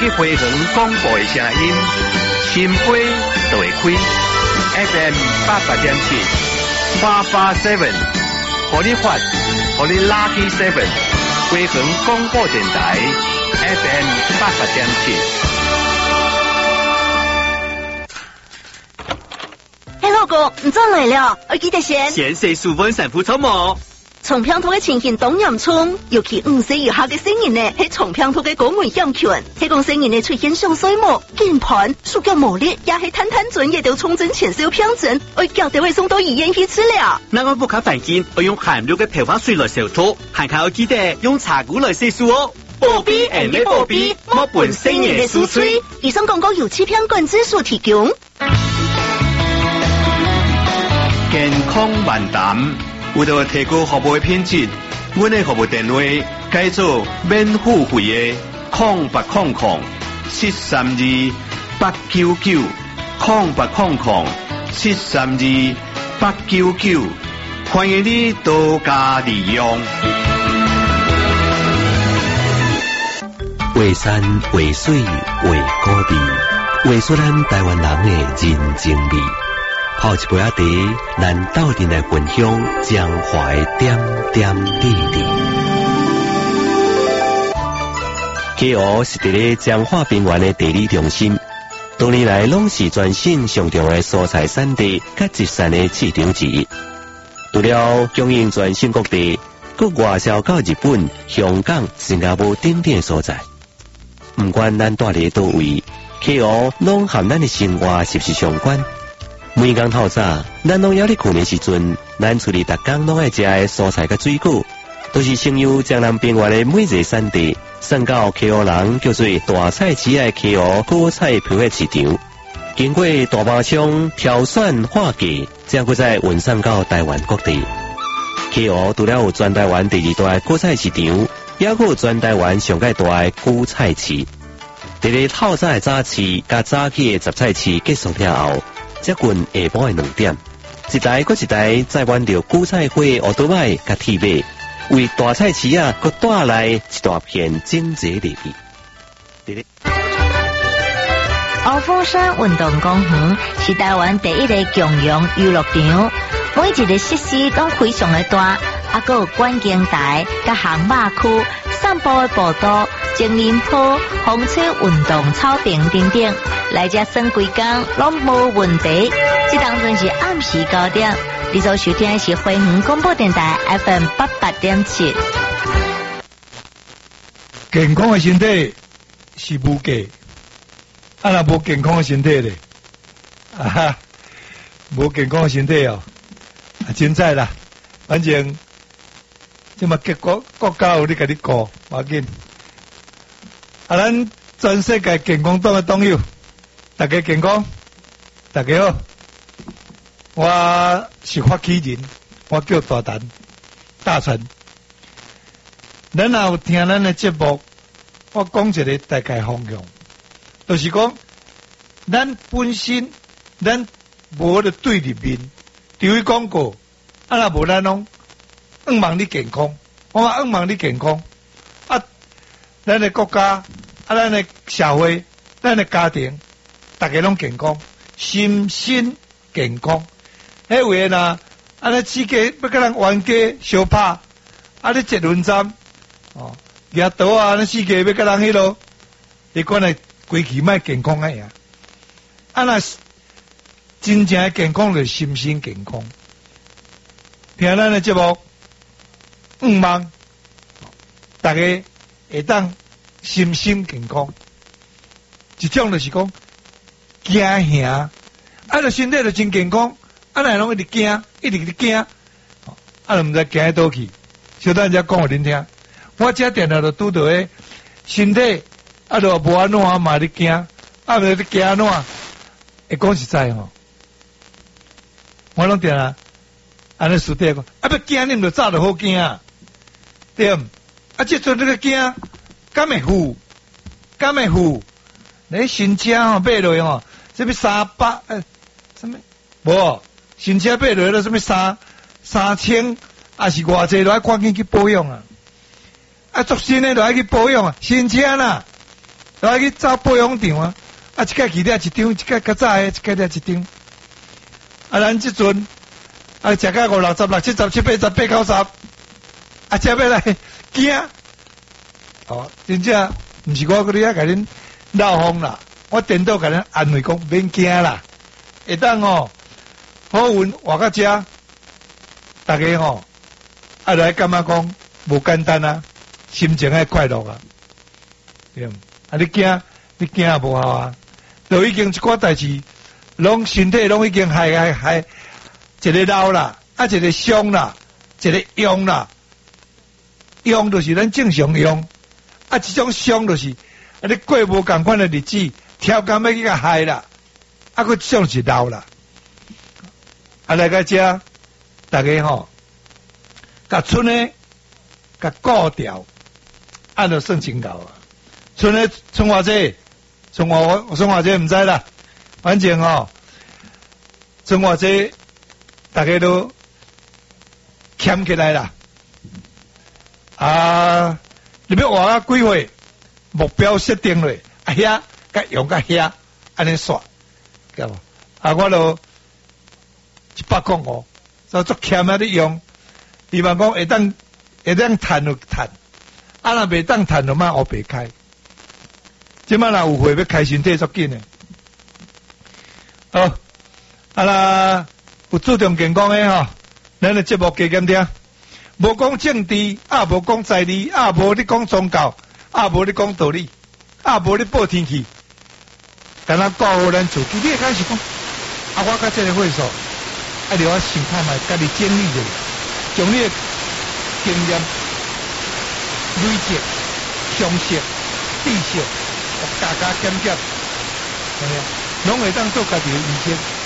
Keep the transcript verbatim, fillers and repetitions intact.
去回恒广播的声音，心扉就会开。F M 八八点七，八八 seven， 互你发，互你 lucky seven， 回恒广播电台 F M 八八点七。 嘿，老公，你转来了，我记得先。 先生书本神父草木。 重平头嘅情形当然冲，尤其五岁以下嘅成人呢，喺重平头嘅高危险群，喺讲成人呢出现上水膜、键盘、手脚无力，也係摊摊准，也都重症前兆偏诊，我叫佢送到医院去治疗。 那我不靠反境，我用含氯嘅头发水来消毒，还靠记得用茶菇来洗漱哦。保庇 and 保庇，莫本成人嘅酥脆。 以上广告由欺骗管制所提供。 健康万谈。为了提高服务的品质，阮的服务电话改做免付费的空八空空七三二八九九空八空空七三二八九九，欢迎你多加利用。 画山画水画古味，画出咱台湾人的人情味。泡一杯仔茶，咱斗阵来分享江淮点点滴滴。K O 是伫咧彰化平原的地理中心，多年来拢是全省上重的蔬菜产地甲集散的市场之一。除了供应全省各地，佮外销到日本、香港、新加坡等等所在。不管咱住伫倒位 ，K O 拢和咱的生活息息相关。每工透早，咱拢要伫困的时阵，咱厝里逐工拢爱食的蔬菜甲水果，都是先由江南平原的每一个产地送到 K O 人叫做大菜市的 K O 果菜批发市场，经过大包商挑选化价，才会再运送到台湾各地。K O 除了有全台湾第二大的果菜市场，也有全台湾上界大的果菜市。伫咧透早的早市甲早起的杂菜市结束了后，接近下晡的两点，一台搁一台载满着韭菜花的乌多麦甲铁马，为大菜市啊，搁带来一大片整齐绿地。 鳌峰山运动公园是台湾第一个共用游乐场，每一个设施都非常的大，啊，搁有观景台、甲航马区、散步的步道、精灵坡、风吹运动草坪等等，来遮耍几工拢无问题。这当阵是暗时九点，你所收听的是花园广播电台 F M 八八点七。 健康的身体是无价，啊，若无健康的身体咧，啊哈，无健康的身体哦，啊，真在啦，反正即嘛结果国家有你甲你顾，无要紧。啊，咱全世界健康党的党友，大家健康，大家好。我是发起人，我叫大陈大陈。咱也有听咱的节目，我讲一个大概方向，就是讲咱本身咱无咧对立面，除非广告，啊若无咱拢希望你健康，我嘛希望你健康。啊，咱的国家，啊咱的社会，咱的家庭，大家拢健康，心身健康。迄位呐，啊你自己要甲人冤家相拍，啊你捷运站。哦，举刀啊！那世界要甲人迄落，你讲来规气卖健康个呀？啊那真正的健康就是心身健康。听咱的节目，希望大家会当心身健康。一种就是讲惊吓，啊，就身体就真健康，啊，哪拢一直惊，一直惊，啊，就毋知惊喺倒去。小等下讲互恁听。我遮定定就拄到诶，身体啊，就无安怎啊嘛咧惊，啊，咧惊安怎？会讲实在吼，我拢定啊，安尼师弟讲，啊，要惊你毋着早就好惊啊，对毋？啊，即阵这个惊，敢会负，敢会负？你新车吼买落吼，什么三百诶，什么无？新车买落了什么三三千，啊是偌济，就爱赶紧去保养啊。啊，做新的就爱去保养啊，新车啦， 来去走保养场啊，啊，一届去了一张，一届较早诶，一届了一张。啊，咱即阵啊，食到五六十、六七十、七八十、八九十，啊，才要来惊。哦，真正毋是我嗰啲啊，甲恁闹风啦，我颠倒甲恁安慰讲，免惊啦，会当哦，好运活到遮，大家吼、哦，啊来感觉讲无简单啊，心情爱快乐啊，对，啊你惊，你惊也无效啊，就已經一寡代志，攏身體攏已經害害害，一個老啦，啊一個傷啦，一個用啦，用就是咱正常用。啊，这种伤就是啊，你过无共款的日子，挑工要去甲害啦，啊，佫这种是老啦。啊，来个遮，大家吼，甲村呢，甲顾掉，啊，就算真够啊。村呢，村偌济，村偌村偌济毋知啦，反正吼，村偌济，大家都欠起来啦，啊。你要活啊几岁？目标设定落，啊遐，甲用甲遐，安尼煞，对无？啊，我就一百讲哦，所以足欠啊你用，希望讲会当会当趁就趁，啊若袂当趁就莫学白开。即摆若有会要开身体足紧诶。好，啊啦，有注重健康诶吼，咱诶节目加减听。无讲政治，啊无讲财理，啊无你讲宗教，啊无你讲道理，啊无你报天气，敢若教好咱自己。你会开始讲，啊我甲这个会所，啊留我心态嘛，家己整理者，将你的经验、累积、常识、知识，加加减减，系咪啊？拢会当做家己的医生。